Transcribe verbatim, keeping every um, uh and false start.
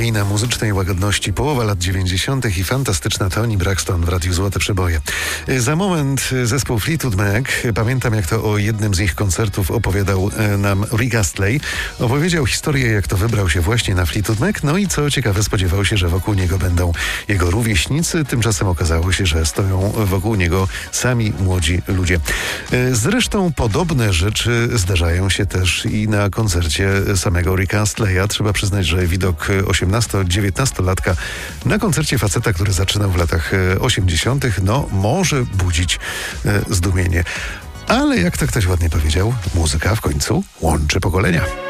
kraina muzycznej łagodności, połowa lat dziewięćdziesiątych i fantastyczna Toni Braxton w Radiu Złote Przeboje. Za moment zespół Fleetwood Mac. Pamiętam, jak to o jednym z ich koncertów opowiadał nam Rick Astley. Opowiedział historię, jak to wybrał się właśnie na Fleetwood Mac, no i co ciekawe, spodziewał się, że wokół niego będą jego rówieśnicy. Tymczasem okazało się, że stoją wokół niego sami młodzi ludzie. Zresztą podobne rzeczy zdarzają się też i na koncercie samego Ricka Astleya. Trzeba przyznać, że widok osiemnasto-dziewiętnastolatka na koncercie faceta, który zaczynał w latach osiemdziesiątych, no może budzić zdumienie. Ale jak to ktoś ładnie powiedział, muzyka w końcu łączy pokolenia.